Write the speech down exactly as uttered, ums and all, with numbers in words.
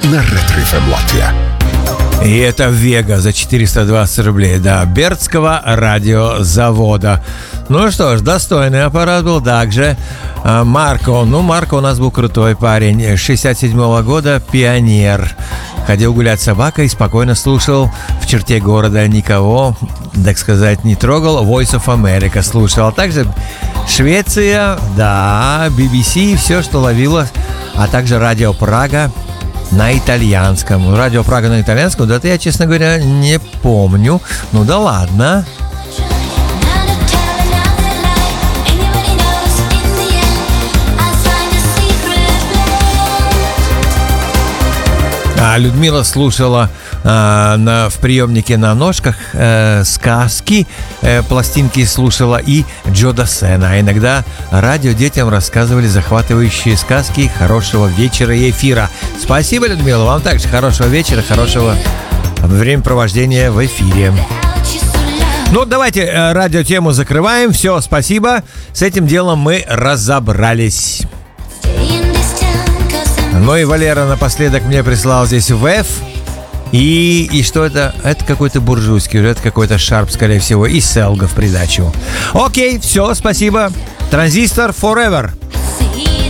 на Ретро эф эм Латвия. И это Вега за четыреста двадцать рублей, да, Бердского радиозавода. Ну что ж, достойный аппарат был. Также э, Марко. Ну, Марко у нас был крутой парень. шестьдесят седьмого года, пионер. Ходил гулять с собакой, спокойно слушал в черте города, никого, так сказать, не трогал. Voice of America слушал. А также Швеция, да, би би си, все, что ловило. А также Радио Прага на итальянском. Радио Прага на итальянском, да это я, честно говоря, не помню. Ну да ладно. А Людмила слушала э, на, в приемнике на ножках э, сказки, э, пластинки слушала и Джо Дассена. А иногда радио детям рассказывали захватывающие сказки. Хорошего вечера и эфира. Спасибо, Людмила, вам также хорошего вечера, хорошего времяпровождения в эфире. Ну, давайте э, радиотему закрываем. Все, спасибо. С этим делом мы разобрались. Ну и Валера напоследок мне прислал здесь ВЭФ. И, и что это? Это какой-то буржуйский, это какой-то Шарп, скорее всего. И Селга в придачу. Окей, все, спасибо. Транзистор forever.